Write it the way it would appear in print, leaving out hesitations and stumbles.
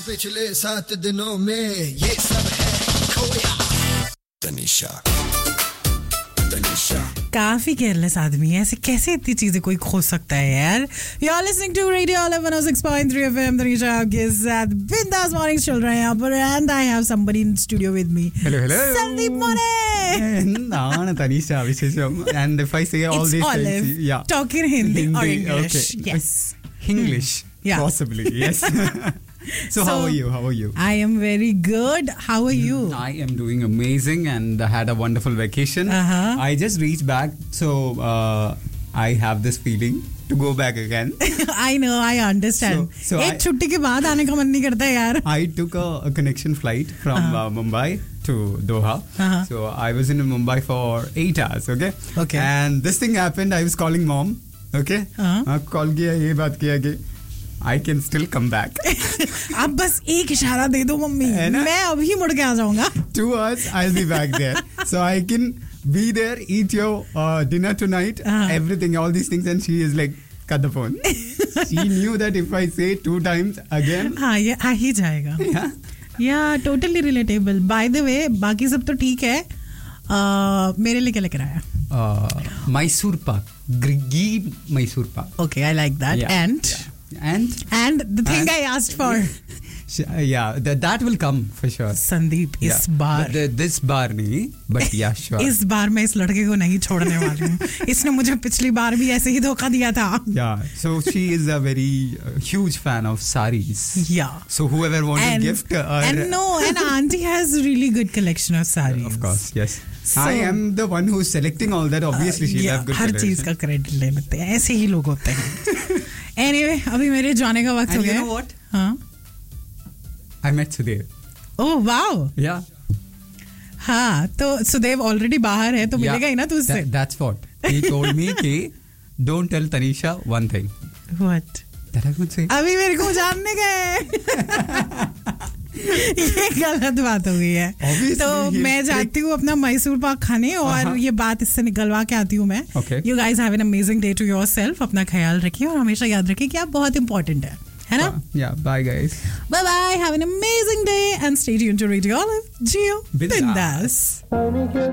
पिछले 7 दिनों में ये सब है खोया। तनिषा काफी केयरलेस आदमी है, ऐसे कैसे इतनी चीजें कोई खो सकता है यार। You are listening to radio 106.3 FM। Tanisha आपके साथ बिंदास मॉर्निंग्स चल रहे हैं यहाँ पर, and I have somebody in studio with me. Hello. Sandeep more. Nana Tanisha Vishesham. And if I say all It's these Olive. things, yeah. Talking Hindi or English. Okay. Yes. English. Yeah. Possibly, yes. So how are you? I am very good. How are you? I am doing amazing and had a wonderful vacation. Uh-huh. I just reached back, so I have this feeling to go back again. I know, I understand. So एक छुट्टी के बाद आने का मन नहीं करता यार. I took a connection flight from Mumbai to Doha. Uh-huh. So I was in Mumbai for 8 hours, okay? Okay. And this thing happened, I was calling mom, okay? Call किया, ये बात किया कि I can still come back. आप बस एक इशारा दे दो मम्मी, मैं अभी मुड़ के आ जाऊंगा. 2 hours, I'll be back there. So I can be there, eat your dinner tonight, everything, all these things. And she is like, cut the phone. She knew that if I say 2 times again. हाँ, ये आ ही जाएगा. Yeah, totally relatable. By the way, बाकी सब तो ठीक है. मेरे लिए क्या लेकर आया? Mysore Pak. Ghee Mysore Pak. Okay, I like that. Yeah. And the thing I asked for. Yeah, that will come for sure. Sandeep, इस बार. This bar नहीं, but yeah, sure. इस बार मैं इस लड़के को नहीं छोड़ने वाली हूँ. इसने मुझे पिछली बार भी ऐसे ही धोखा दिया था. Yeah, so she is a very huge fan of saris. Yeah. So whoever wants to gift her. And auntie has really good collection of saris. Of course, yes. So, I am the one who's selecting all that. Obviously, she'll have good her collection. चीज का credit ले लेते हैं. ऐसे ही लोग होते हैं. Anyway, अभी मेरे जाने का वक्त हो गया. And you know what? हाँ. I met Sudev. Oh wow. Yeah. हाँ, तो सुदेव ऑलरेडी बाहर है, तो मिलेगा ही ना तू उससे. That's what he told me कि don't tell Tanisha one thing. What? That I would say. अभी मेरे को जानने गए. ये गलत बात हो गई है. तो मैं जाती हूँ अपना मैसूर पाक खाने, और ये बात इससे निकलवा के आती हूँ मैं. You guys have an amazing day to yourself. अपना ख्याल रखिए और हमेशा याद रखिए कि आप बहुत इंपॉर्टेंट है ना? Yeah, bye guys. Bye. Have an amazing day and stay tuned to Radio Olive. Gio Bindas.